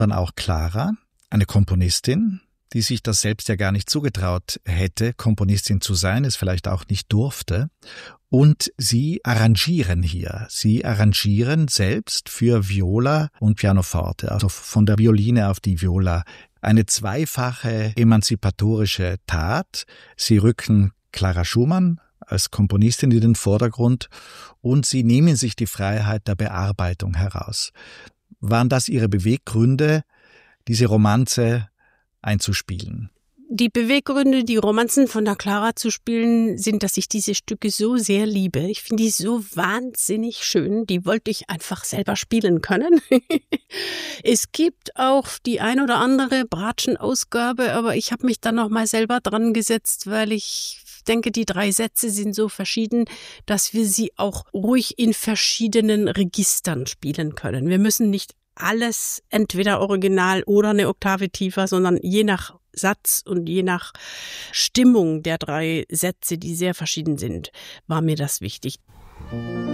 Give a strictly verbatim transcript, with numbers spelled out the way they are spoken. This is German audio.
Dann auch Clara, eine Komponistin, die sich das selbst ja gar nicht zugetraut hätte, Komponistin zu sein, es vielleicht auch nicht durfte. Und sie arrangieren hier. Sie arrangieren selbst für Viola und Pianoforte, also von der Violine auf die Viola. Eine zweifache emanzipatorische Tat. Sie rücken Clara Schumann als Komponistin in den Vordergrund und sie nehmen sich die Freiheit der Bearbeitung heraus. Waren das Ihre Beweggründe, diese Romanze einzuspielen? Die Beweggründe, die Romanzen von der Clara zu spielen, sind, dass ich diese Stücke so sehr liebe. Ich finde die so wahnsinnig schön. Die wollte ich einfach selber spielen können. Es gibt auch die ein oder andere Bratschen-Ausgabe, aber ich habe mich dann noch mal selber dran gesetzt, weil ich denke, die drei Sätze sind so verschieden, dass wir sie auch ruhig in verschiedenen Registern spielen können. Wir müssen nicht alles entweder original oder eine Oktave tiefer, sondern je nach Satz und je nach Stimmung der drei Sätze, die sehr verschieden sind, war mir das wichtig.